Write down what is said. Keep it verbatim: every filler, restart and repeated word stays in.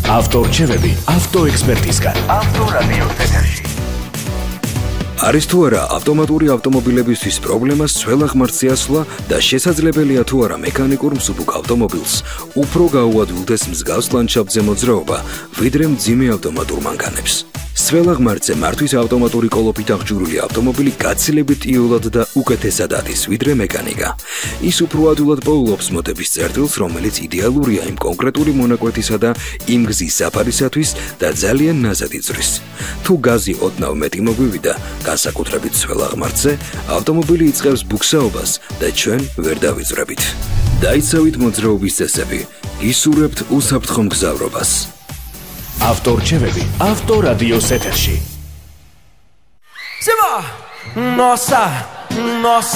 ავტორჩევები ავტოექსპერტისგან. ავტორადიო ეთერში. არის თუ არა ავტომატური ავტომობილებისთვის პრობლემას ცველაღმართზე ასვლა და შესაძლებელია თუ არა მექანიკურ მსუბუქ ავტომობილს უფრო გაუადვილდეს მსგავს ლანდშაფტზე მოძრაობა, ვიდრე მძიმე ავტომატურ მანქანებს. სველაღმართზე მართვის ავტომატური კოლოფით აღჭურვილი ავტომობილი გაცილებით იოლად და უკეთესად ადის, ვიდრე მექანიკა. ის უფრო ადვილად პოულობს მოდების წერტილს, რომელიც იდეალურია იმ კონკრეტული მონაკვეთისა და იმ გზის საფარისათვის და ძალიან ნაზად იწვრის. თუ გაზი ოდნავ მეტი მოგვივიდა, განსაკუთრებით სველაღმართზე, ავტომობილი იწყებს ბუქსაობას და ჩვენ ვერ დავიძვრებით. დაიცავით მოძრაობის წესები, გისურვებთ უსაფრთხო მგზავრობას. ავტორჩევები ავტორადიოს ეთერში. Sima! Nossa! Nossa!